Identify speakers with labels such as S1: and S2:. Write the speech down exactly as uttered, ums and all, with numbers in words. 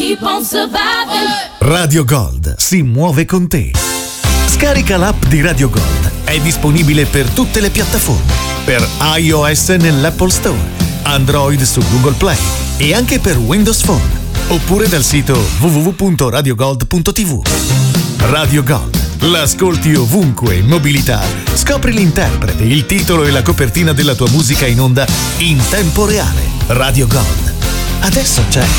S1: keep on surviving.
S2: Radio Gold si muove con te. Scarica l'app di Radio Gold. È disponibile per tutte le piattaforme. Per iOS nell'Apple Store, Android su Google Play e anche per Windows Phone. Oppure dal sito w w w punto radio gold punto t v. Radio Gold. L'ascolti ovunque in mobilità. Scopri l'interprete, il titolo e la copertina della tua musica in onda in tempo reale. Radio Gold. Adesso c'è